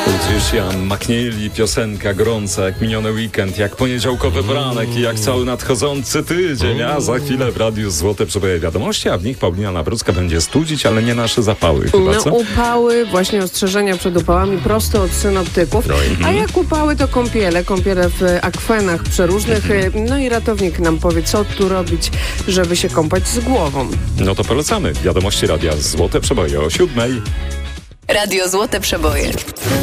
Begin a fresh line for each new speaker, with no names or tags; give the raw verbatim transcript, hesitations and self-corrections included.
Patricia McNeely, piosenka gorąca jak miniony weekend, jak poniedziałkowy poranek i jak cały nadchodzący tydzień, a za chwilę w radiu Złote Przeboje wiadomości, a w nich Paulina Nawrocka będzie studzić, ale nie nasze zapały chyba,
No
co?
upały, właśnie ostrzeżenia przed upałami prosto od synoptyków,
No i-
a jak upały to kąpiele, kąpiele w akwenach przeróżnych, no i ratownik nam powie, co tu robić, żeby się kąpać z głową.
No to polecamy. Wiadomości radia Złote Przeboje o siódmej.
Radio Złote Przeboje.